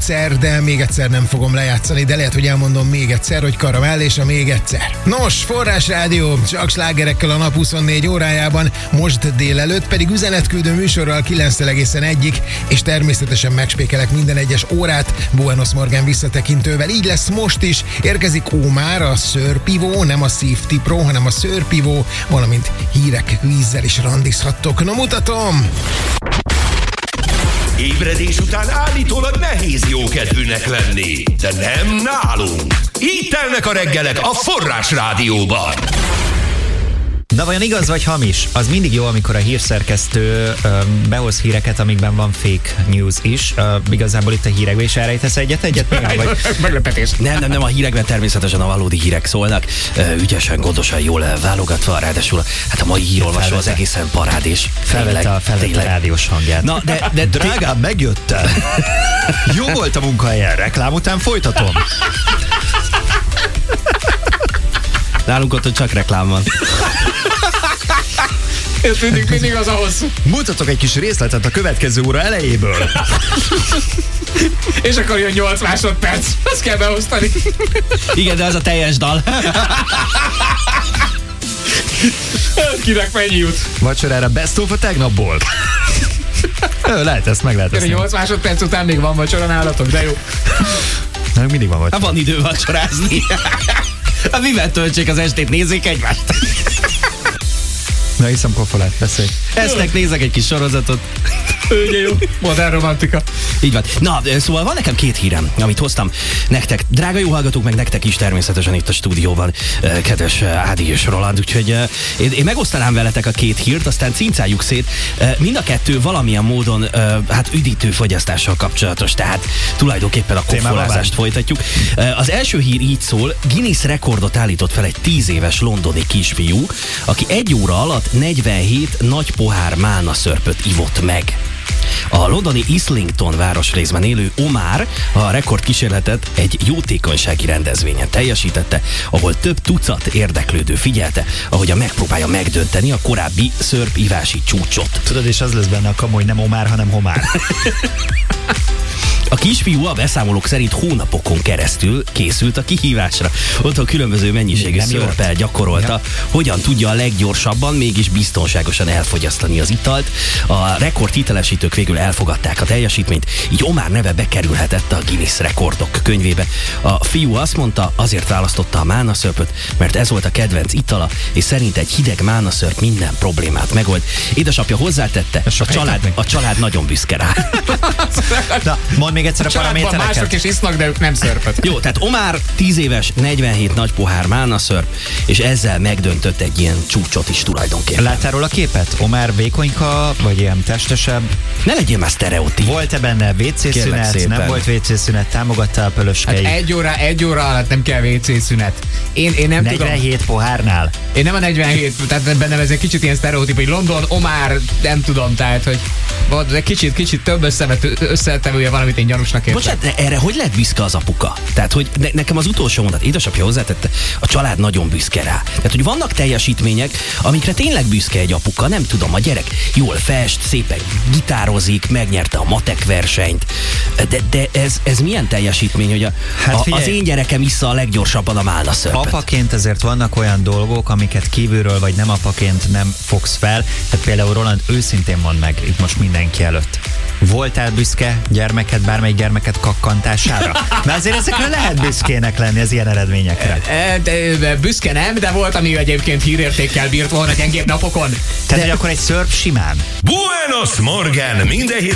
egyszer, de még egyszer nem fogom lejátszani, de lehet, hogy elmondom még egyszer, hogy Karamell és a még egyszer. Nos, Forrásrádió, csak slágerekkel a nap 24 órájában, most délelőtt pedig üzenetküldő műsorral 9-től egészen 1-ig, és természetesen megspékelek minden egyes órát Buenos Morgan visszatekintővel. Így lesz most is, érkezik Omar, a szőrpivó, nem a Safety Pro, hanem a szőrpivó, valamint hírek, vízzel is randizhattok. Na mutatom! Ébredés után állítólag nehéz jókedvűnek lenni, de nem nálunk. Így telnek a reggelek a Forrásrádióban. Na vajon igaz vagy hamis? Az mindig jó, amikor a hírszerkesztő behoz híreket, amikben van fake news is. Igazából itt a hírekben is elrejtesz egyet vagy? Meglepetés. Nem, a hírekben természetesen a valódi hírek szólnak. Ügyesen, gondosan, jól válogatva, ráadásul hát a mai hírolvasó az egészen parádés. Felvette a rádiós hangját. Na, de drágám, megjöttem. Jó volt a munkahelyen, reklám után folytatom. Nálunk ott csak reklám van. Ez mindig az ahhoz. Mutatok egy kis részletet a következő óra elejéből. És akkor jön 8 másodperc. Azt kell beosztani. Igen, de az a teljes dal. Kinek mennyi jut? Vacsorára best of a tegnapból. Lehet ezt, meg lehet ezt. 8 másodperc után még van vacsora nálatok, de jó. Nem, mindig van vacsora. Van idő vacsorázni. Hát mivel töltsék az estét, nézzék egymást. Na, iszom kofolát, beszélj. Esznek, nézek egy kis sorozatot. Ugye jó, modern romantika. Így van. Na, szóval van nekem 2 hírem, amit hoztam nektek. Drága jó hallgatók, meg nektek is természetesen itt a stúdióban, kedves Ádi és Roland. Úgyhogy én megosztanám veletek a 2 hírt, aztán cincáljuk szét. Mind a 2 valamilyen módon hát üdítő fogyasztással kapcsolatos, tehát tulajdonképpen a koffolázást folytatjuk. Az első hír így szól: Guinness rekordot állított fel egy 10 éves londoni kisfiú, aki 1 óra alatt 47 nagy pohár málna szörpöt ivott meg. A londoni Islington városrészben élő Omar a rekordkísérletet egy jótékonysági rendezvényen teljesítette, ahol több tucat érdeklődő figyelte, ahogy megpróbálja megdönteni a korábbi szörpivási csúcsot. Tudod, és az lesz benne a kamu, hogy nem Omar, hanem Homár. A kisfiú a beszámolók szerint hónapokon keresztül készült a kihívásra. Ott a különböző mennyiségű szörppel gyakorolta, hogyan tudja a leggyorsabban, mégis biztonságosan elfogyasztani az italt. A rekordhitelesítők végül elfogadták a teljesítményt, így Omar neve bekerülhetett a Guinness rekordok könyvébe. A fiú azt mondta, azért választotta a málnaszörpöt, mert ez volt a kedvenc itala, és szerint egy hideg málnaszörp minden problémát megold. Édesapja hozzátette, a család nagyon büszke rá. Na, mondd még egyszer a paramétereket. Mások is isznak, de ők nem szörpöt. Jó, tehát Omar 10 éves, 47 nagy pohár málnaszörp, és ezzel megdöntött egy ilyen csúcsot is tulajdonképpen. Láttál róla a képet? Omar vékonyka, vagy ilyen testesebb? Ne legyél már sztereotíp. Volt-e benne WC szünet? Nem volt WC szünet? Támogattál pölöskei? Hát egy óra alatt nem kell WC szünet. Én nem 47 tudom. pohárnál? Én nem a 47, tehát bennem ez egy kicsit ilyen sztereotíp, hogy London, Omar, nem tudom, tehát, hogy volt egy kicsit több összetevője van, amit én gyanúsnak értem. Bocsánat, erre hogy lehet büszke az apuka? Tehát, hogy nekem az utolsó mondat, édesapja hozzátette, a család nagyon büszke rá. Tehát, hogy vannak teljesítmények, amikre tényleg büszke egy apuka, nem tudom, a gyerek jól fest, szépen gitározik, megnyerte a matek versenyt, de ez milyen teljesítmény, hogy az én gyerekem issza a leggyorsabban a málnaszörpöt? Apaként ezért vannak olyan dolgok, amiket kívülről vagy nem apaként nem fogsz fel. Hát például Roland, őszintén mondd meg itt most mindenki előtt. Voltál büszke bármelyik gyermeket kakkantására? Mert azért ezekre lehet büszkének lenni az ilyen eredményekre. Büszke nem, de volt, ami egyébként hírértékkel bírt volna gyengébb napokon. Tehát, hogy akkor egy szörp simán. Buenos Morgan, minden